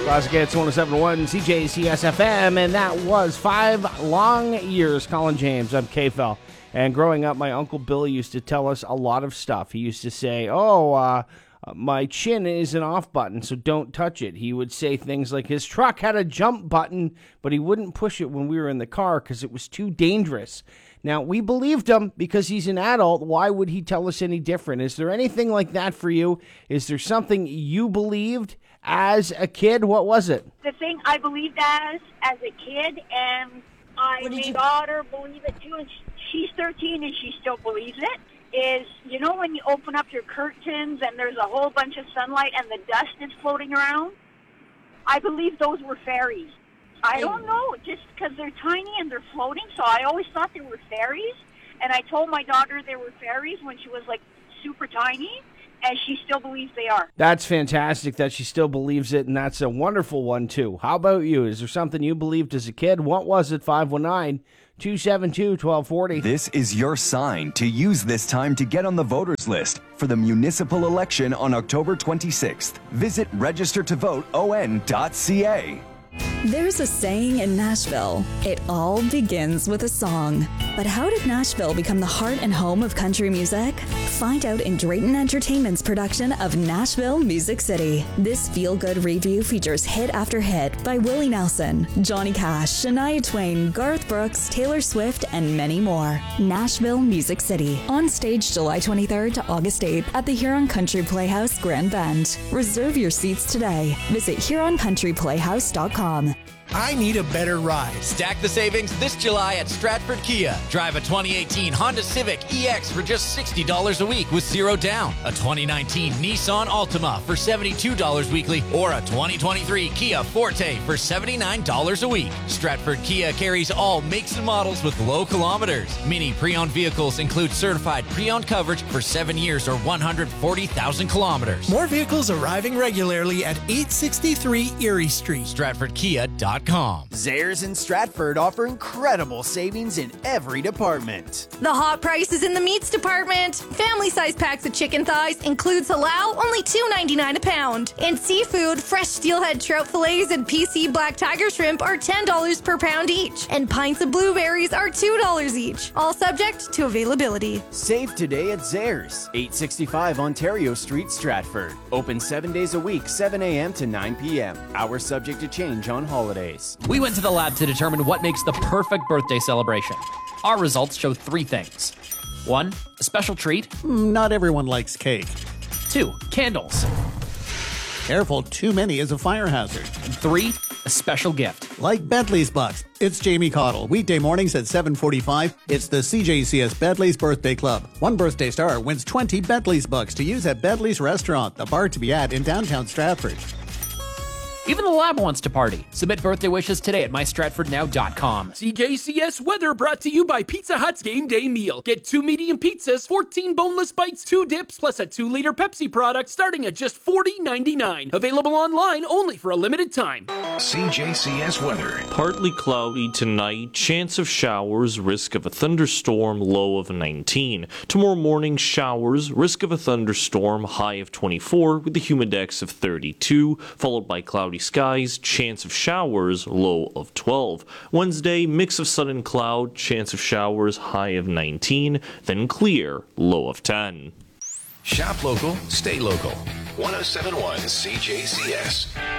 Classic Hits 107.1 CJCS FM, and that was 5 long years. Colin James, I'm K-Fel. And growing up, my Uncle Billy used to tell us a lot of stuff. He used to say, my chin is an off button, so don't touch it. He would say things like his truck had a jump button, but he wouldn't push it when we were in the car because it was too dangerous. Now, we believed him because he's an adult. Why would he tell us any different? Is there anything like that for you? Is there something you believed as a kid? What was it? The thing I believed as a kid, and my daughter believe it too, and she's 13 and she still believes it, is, you know when you open up your curtains and there's a whole bunch of sunlight and the dust is floating around? I believe those were fairies. I don't know, just because they're tiny and they're floating, so I always thought they were fairies, and I told my daughter they were fairies when she was, like, super tiny, and she still believes they are. That's fantastic that she still believes it, and that's a wonderful one, too. How about you? Is there something you believed as a kid? What was it? 519-272-1240. This is your sign to use this time to get on the voters list for the municipal election on October 26th. Visit registertovoteon.ca. There's a saying in Nashville, it all begins with a song. But how did Nashville become the heart and home of country music? Find out in Drayton Entertainment's production of Nashville Music City. This feel-good review features hit after hit by Willie Nelson, Johnny Cash, Shania Twain, Garth Brooks, Taylor Swift, and many more. Nashville Music City. On stage July 23rd to August 8th at the Huron Country Playhouse, Grand Bend. Reserve your seats today. Visit HuronCountryPlayhouse.com. I need a better ride. Stack the savings this July at Stratford Kia. Drive a 2018 Honda Civic EX for just $60 a week with zero down. A 2019 Nissan Altima for $72 weekly, or a 2023 Kia Forte for $79 a week. Stratford Kia carries all makes and models with low kilometers. Many pre-owned vehicles include certified pre-owned coverage for 7 years or 140,000 kilometers. More vehicles arriving regularly at 863 Erie Street. StratfordKia.com. Zehrs in Stratford offer incredible savings in every department. The hot prices in the meats department. Family-sized packs of chicken thighs includes halal, only $2.99 a pound. And seafood, fresh steelhead trout fillets and PC black tiger shrimp are $10 per pound each. And pints of blueberries are $2 each. All subject to availability. Save today at Zehrs, 865 Ontario Street, Stratford. Open 7 days a week, 7 a.m. to 9 p.m. Hours subject to change on holidays. We went to the lab to determine what makes the perfect birthday celebration. Our results show 3 things. 1, a special treat. Not everyone likes cake. 2, candles. Careful, too many is a fire hazard. And 3, a special gift. Like Bentley's Bucks. It's Jamie Cottle. Weekday mornings at 7:45. It's the CJCS Bentley's Birthday Club. One birthday star wins 20 Bentley's Bucks to use at Bentley's Restaurant, the bar to be at in downtown Stratford. Even the lab wants to party. Submit birthday wishes today at mystratfordnow.com. CJCS weather brought to you by Pizza Hut's Game Day Meal. Get 2 medium pizzas, 14 boneless bites, 2 dips, plus a 2-liter Pepsi product starting at just $40.99. Available online only for a limited time. CJCS weather. Partly cloudy tonight, chance of showers, risk of a thunderstorm, low of 19. Tomorrow morning, showers, risk of a thunderstorm, high of 24 with the humidex of 32, followed by cloudy skies, chance of showers, low of 12. Wednesday, mix of sun and cloud, chance of showers, high of 19, then clear, low of 10. Shop local, stay local. 107.1 CJCS.